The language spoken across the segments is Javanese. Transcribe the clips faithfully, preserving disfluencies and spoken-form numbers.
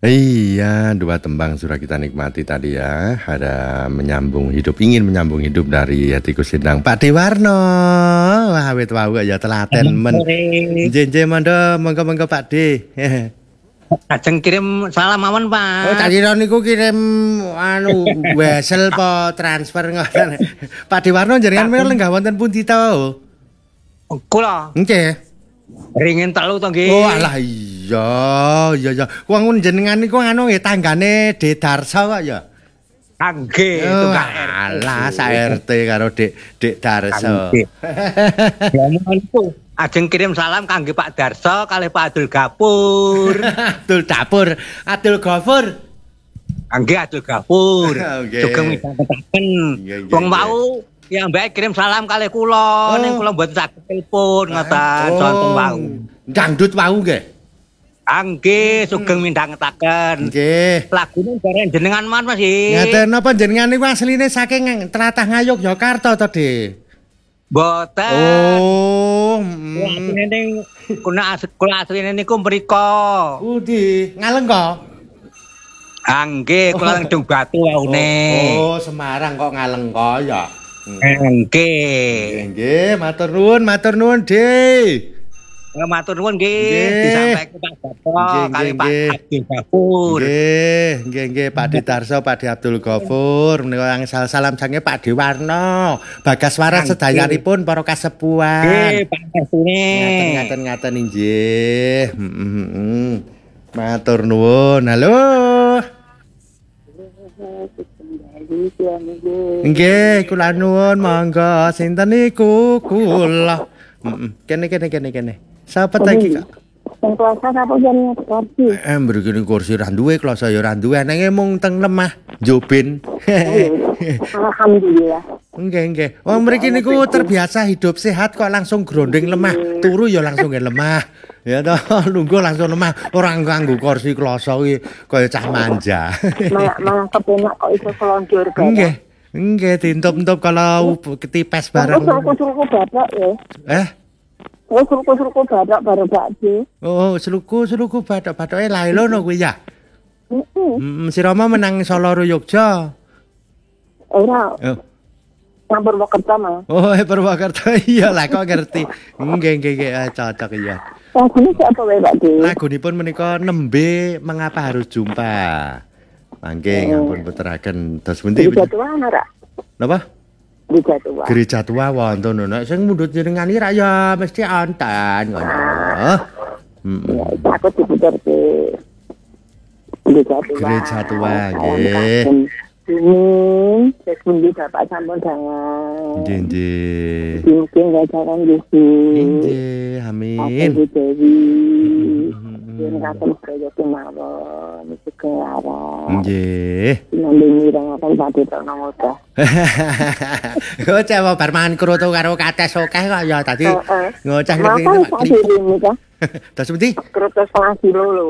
Iya, dua tembang sudah kita nikmati tadi ya. Ada menyambung hidup, ingin menyambung hidup dari Hatiku Sindang. Pak Dewarno, wah awet wau ya telaten men. Jenje monggo monggo-monggo Pak De. Ajeng kirim salam awan, Pak. Oh, tadi niku kirim anu wesel po transfer ngoten. Pak Dewarno jenengan menawi lenggah wonten pundi to? Kula. Nggih. Ringin telu to nggih. Oh alah iya, iya ya. Wong jenengan niku anu nggih tanggane De Darso kok ya. Nggih, oh, alah sak R T karo Dek Dek Darso. Lah niku ajeng kirim salam kangge Pak Darso kalih Pak Abdul Gapur. Abdul Dapur, Abdul Gafur. Nggih Abdul Gapur. Sugeng midhangetaken. Wong mau ya mbak kirim salam kalih kula, oh. Ning kula mboten saged telepon ngoten sonten wau. Dangdut wau nggih. Nggih, sugeng midhangetaken. Nggih. Lagune bareng jenengan man Mas. Ngaten napa jenengan niku asline saking tlatah Ngayogyakarta to, De? Mboten. Oh. Asline ning kuna kula asline niku mriko. Pundi? Ngalengka? Nggih, kula Dung Batu waune. Oh, Semarang kok Ngalengka ya. Nggih. Nggih, matur nuwun, matur nuwun, De. Matur nuwun nggih, disampaikan Pak Darso kali Pak Abdul Gafur. Nggih, nggih nggih Pak De Darso, Pak De Abdul Gafur, menika salam salam sange Pak Dewarno. Bagas waras sedayanipun para kasepuhan. Nggih, Pak Kasune. Ngaten ngaten nggih. Heeh. Matur nuwun. Halo. Nggih, kula nuwun monggo sinten niku kula. Heeh. Kene kene kene kene. Sapa lagi Kak? Sing klasa apa jenenge kursi? Eh, mriki kursi ra duwe, klasa ya ra duwe, nang mung teng lemah Joben. Alhamdulillah. Nggih nggih. Wong mriki niku terbiasa hidup sehat kok langsung grondeng lemah, turu ya langsung lemah. Ya toh, lungguh langsung lemah. Ora nganggo kursi klasa kuwi kaya cah manja. Malah malah kepenak kok iso selonjor bareng. Nggih. Nggih, dintop-intop kalau ketipes bareng. Suruku-suruku badak ya. Eh? Oh, suruku-suruku badak bareng bakje. Oh, suruku-suruku badak-badake lailono kuwi ya. Heeh. Mm, si Rama menang Solo ro Yogya. Ora. Oh. Nang Purwokerto mah. Oh, Purwokerto iya lah kok ngerti. Nggih nggih nggih cocok iya. Lagune siapa wae Pak De? Lagunipun menika nembe mengapa harus jumpa. Mangke ngampun puteraken dos pundi. Gereja tua ora? Napa? Gereja tua. Gereja tua wonten nek sing mundhut jenengan iki ra ya mesti onten ngono. Heeh. Ya, aku diputerke. Gereja tua. Gereja tua nggih. Ini wis pundi Bapak sampun dangan. Nggih nggih. Mungkin ngajaran Gusti. Nggih, amin. Aku Dewi. Yen katon proyek mawon iki kelara. Nggih. Nembe mireng akan badhe tok nang odah. Kok cewa bar mangan kroto karo kates akeh kok ya tadi ngoceh ngerti Pak. Tas pundi? Kroto setengah kilo lho.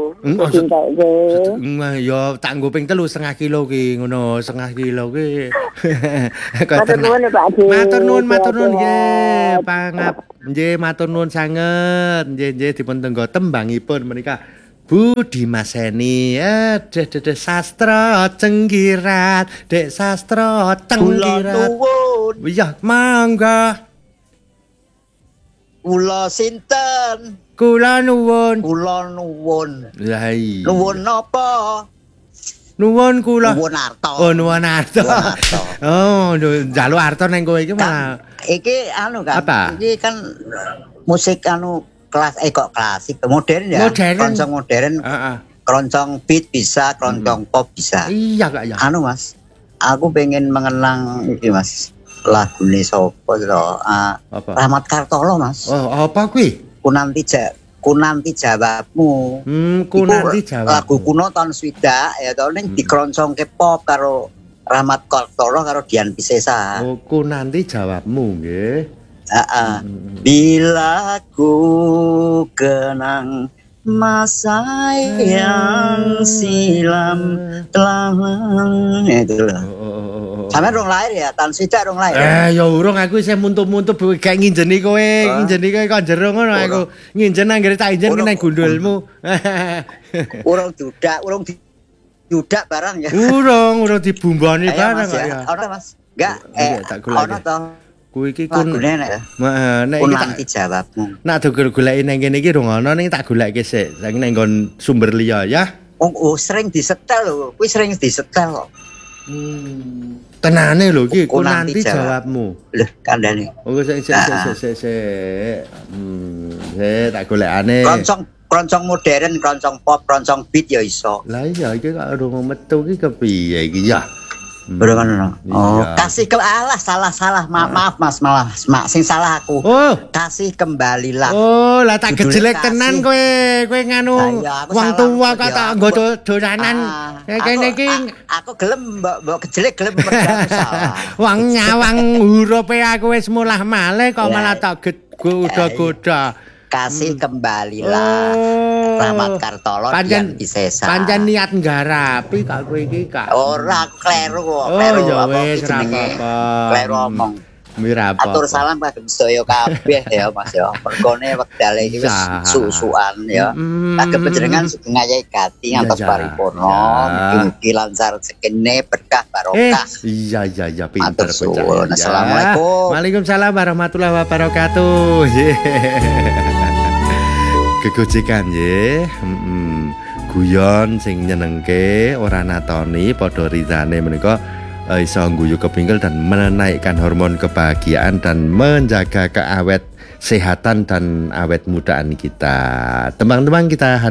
Heeh. Ya tak nggo ping telu setengah kilo ki ngono, setengah kilo ki. Matur nuwun Pak De. Matur nuwun, matur nuwun nggih. Pangap nggih matur nuwun sanget. Nggih nggih dipun tenggo tembangipun menika Budi Maseni, eh, deh deh deh sastra cenggirat, dek sastra cenggirat. Iya, mangga. Kula sinten? Kula nuwun. Kula nuwun. Lah iya. Nuwun napa? Nuwun kula. Nuwun arta. Oh, nuwun arta. Oh, njaluk arta nang kowe iki malah. Iki anu kan. Apa? Iki kan musik anu kelas eh kok klasik modern ya. Modern. Keroncong modern. Heeh. Keroncong beat bisa, keroncong hmm. pop bisa. Iya Kak ya. Anu Mas, aku pengen mengenang iki Mas. Lagune sapa to? Uh, Rahmat Kartolo Mas. Oh, apa kuwi? Kunanti ja Kunanti jawabmu. Hmm, Kunanti jawabmu. Lagu kuno tahun swidak ya to ning hmm. dikeroncongke pop karo Rahmat Kartolo karo Dian Piscesa. Oh, Kunanti jawabmu nggih. Heeh. Hmm. Bila ku kenang masa yang silam telah itu loh. Sampe rong lahir ya, tahun sithik rong lahir. Eh, ya urung aku isih muntup-muntup gak nginjeni kowe, nginjeni kowe kok jero ngono aku. Nginjen anggere tak injen kena gundulmu. Urung dudak, urung yudak barang ya. Urung, urung dibumboni Ayo, barang Mas, kok ya. ya. Ono Mas. Enggak, eh tak golek. ono to. Kuwi iki kun Lagune nek. Heeh, nek Kun iki tak nanti jawabmu. nak golek nang kene iki rung ono ning tak goleki sik. Saiki nang nggon sumber liya ya. Oh, oh sering disetel lho. Kuwi sering disetel kok. Hmm. Tenane lho iki, Ku kun nanti nanti jawab. jawabmu. Lho, kandhane. Oh, sik sik sik sik sik. Hmm, sik tak golekane. Kroncong kroncong modern, kroncong pop, kroncong beat ya iso. Lah iya iki kok urung metu iki kepiye iki ya? Baru kan ono. Oh, Iya. kasih ke alah salah salah. Ma maaf Mas, malah mak sing salah aku. Oh, Kasih kembalilah. oh, lah tak Judulnya kejelek kasih. tenan kowe. Kowe nganu Lah iya, aku wong salah. tuwa kok Ya, tak aku- nggo do- dolanan. Ah, Kayak kene aku- iki a- aku gelem mbok mbok kejelek gelem mergawe salah. wong nyawang hurufe aku wis mulah malih kok Lah. malah tak goda-goda. Kasih kembalilah. Oh. Rahmat Kartolo Pancen Dian Pisesa. pancen niat nggarapi kak kowe iki kak. Ora kleru kok, Oh, kleru ya apa wis, iki ora jenenge? apa-apa. Kleru omong. Mira apa? Atur salam kagem sedaya kabeh ya Mas ya. Mergone wektale iki wis Ya. susukan ya. Mm. Kagem panjenengan sugeng ngayahi gati ngantos Ya, ya. paripurna. Ya. Mugi-mugi lancar sekene berkah Eh, barokah. iya iya iya pinter Matur bocah. suwun. Ya. Assalamualaikum. Waalaikumsalam warahmatullahi wabarakatuh. Kegojekan nggih. Heeh. Guyon sing nyenengke, ora natoni padha rizane menika eh, iso ngguyu kepingkel dan menaikkan hormon kebahagiaan dan menjaga keawet sehatan dan awet mudaan kita. Teman-teman kita